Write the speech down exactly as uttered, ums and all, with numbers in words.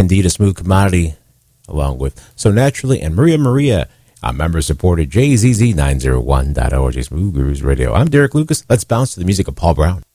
Indeed, a smooth commodity, along with So Naturally and Maria Maria, a member-supported J Z Z nine oh one dot org, Smooth Grooves Radio. I'm Derek Lucas. Let's bounce to the music of Paul Brown.